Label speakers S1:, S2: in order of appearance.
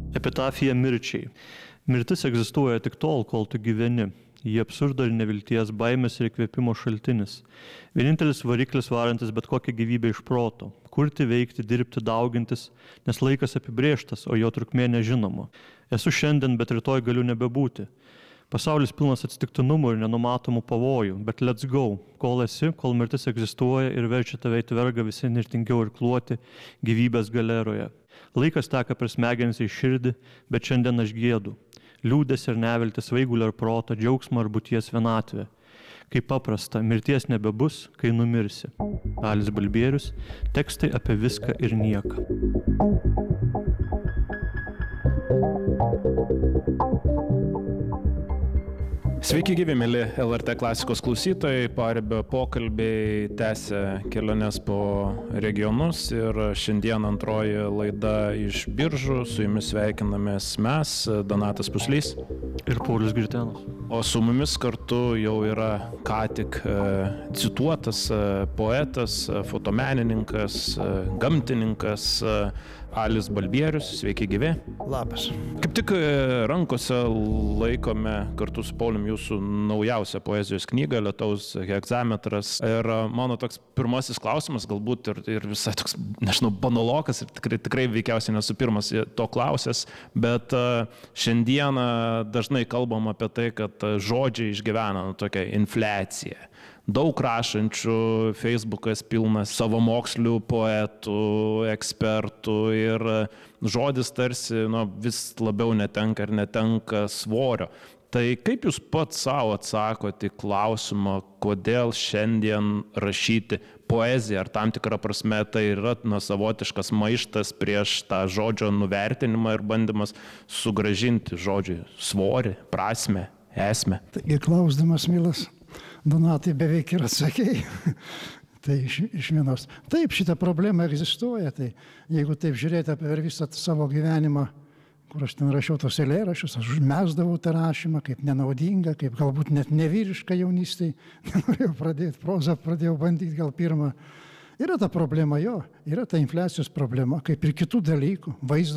S1: Epitafija mirčiai. Mirtis egzistuoja tik tol, kol tu gyveni. Ji absurdo ir nevilties, baimės ir įkvėpimo šaltinis. Vienintelis variklis varantis bet kokią gyvybę iš proto. Kurti, veikti, dirbti, daugintis, nes laikas apibrėžtas, o jo trukmė nežinoma. Esu šiandien, bet rytoj galiu nebebūti. Pasaulis pilnas atsitiktinumų ir nenumatomų pavojų, bet let's go. Kol esi, kol mirtis egzistuoja ir verčia tave į vergą visi nirtingiau ir kluoti gyvybės galeroje. Laikas teka per smegenis į širdį, bet šiandien aš gėdu. Liūdės ir neviltis, svaigulio ir proto, džiaugsmo ir būties vienatvė. Kaip paprasta, mirties nebebus, kai numirsi. Alis Balbierius, tekstai apie viską ir nieką.
S2: Sveiki gyvi, mėly LRT klasikos klausytojai, paribio pokalbiai tęsia keliones po regionus ir šiandien antroji laida iš Biržų, su jumis sveikinamės mes, Donatas Puslys
S1: ir Paulius Gritenas.
S2: O su mumis kartu jau yra ką tik cituotas poetas, fotomenininkas, gamtininkas Alis Balbierius. Sveiki gyvi.
S3: Labas.
S2: Kaip tik rankose laikome kartu su Paulium jūsų naujausią poezijos knygą Lietaus hegzametras. Ir mano toks pirmasis klausimas, galbūt ir visai toks, nežinau, banalokas ir tikrai veikiausiai nesu pirmas to klausęs, bet šiandieną dažnai kalbam apie tai, kad žodžiai išgyvena tokią infliaciją. Daug rašančių, Facebookas pilnas savamokslių poetų, ekspertų ir žodis tarsi vis labiau netenka ir netenka svorio. Tai kaip jūs pats savo atsakote į klausimą, kodėl šiandien rašyti poeziją, ar tam tikrą prasme tai yra savotiškas maištas prieš tą žodžio nuvertinimą ir bandymas sugrąžinti žodžiui svorį, prasmę, esmę?
S3: Ir klausdamas, milas Donatai, beveik ir atsakėjai. Tai iš vienos. Taip, šita problema egzistuoja. Tai jeigu taip žiūrėti apie visą savo gyvenimą, kur aš ten rašiau tos eilėraščius, aš užmesdavau tą rašymą kaip nenaudingą, kaip galbūt net nevyrišką jaunystėj. Nenorėjau pradėti prozą, pradėjau bandyti gal pirmą. Yra ta problema, yra ta infliacijos problema, kaip ir kitų dalykų, vaizdo